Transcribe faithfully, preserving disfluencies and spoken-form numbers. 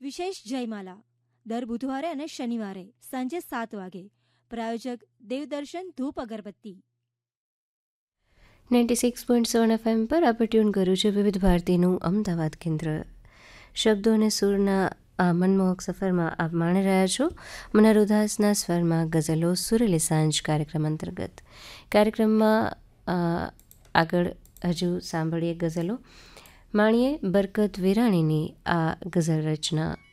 વિશેષ જયમાલા દર બુધવારે અને શનિવારે સાંજે સાત વાગે. પ્રાયોજક દેવદર્શન ધૂપ અગરબત્તી. Ninety six point seven F M પર આપણે ટ્યુન કર્યું છે વિવિધ ભારતીનું અમદાવાદ કેન્દ્ર. શબ્દો અને સૂરના આ મનમોહક સફરમાં આપ માણી રહ્યા છો મનહર ઉદાસના સ્વરમાં ગઝલો સુરેલી સાંજ કાર્યક્રમ અંતર્ગત. કાર્યક્રમમાં આગળ હજુ સાંભળીએ ગઝલો. માણીએ બરકત વિરાણીની આ ગઝલ રચના.